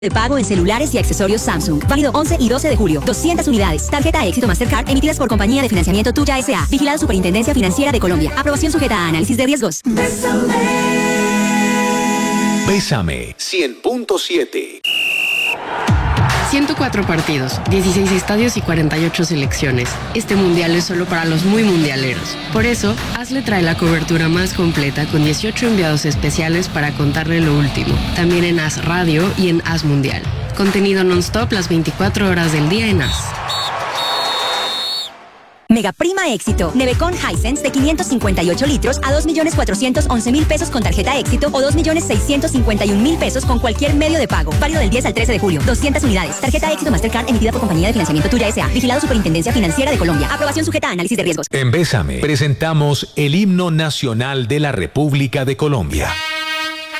de pago en celulares y accesorios Samsung. Válido 11 y 12 de julio. 200 unidades. Tarjeta Éxito Mastercard emitidas por Compañía de Financiamiento Tuya S.A. Vigilada Superintendencia Financiera de Colombia. Aprobación sujeta a análisis de riesgos. Bésame 100.7. 104 partidos, 16 estadios y 48 selecciones. Este mundial es solo para los muy mundialeros. Por eso, Hazle trae la cobertura más completa con 18 enviados especiales para contarle lo último. También en Haz Radio y en Haz Mundial. Contenido non-stop las 24 horas del día en Haz. Mega Prima Éxito. Nevecon Hisense de 558 litros a 2.411.000 pesos con tarjeta Éxito o 2.651.000 pesos con cualquier medio de pago. Válido del 10 al 13 de julio. 200 unidades. Tarjeta Éxito Mastercard emitida por Compañía de Financiamiento Tuya S.A. Vigilado Superintendencia Financiera de Colombia. Aprobación sujeta a análisis de riesgos. En Bésame presentamos el himno nacional de la República de Colombia.